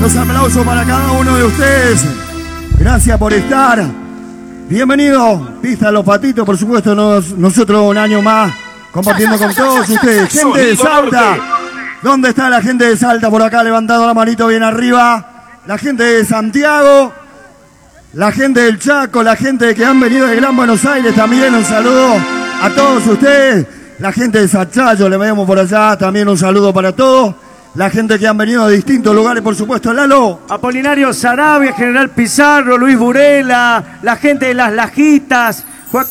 los aplausos para cada uno de ustedes. Gracias por estar. Bienvenido, Pista Los Patitos, por supuesto, nosotros un año más compartiendo con todos ustedes. Gente de Salta, ¿dónde está la gente de Salta? Por acá levantando la manito bien arriba. La gente de Santiago, la gente del Chaco, la gente que han venido de Gran Buenos Aires también, un saludo a todos ustedes. La gente de Sachayo, le vemos por allá, también un saludo para todos. La gente que han venido de distintos lugares, por supuesto, Lalo. Apolinario Sarabia, General Pizarro, Luis Burela, la gente de Las Lajitas,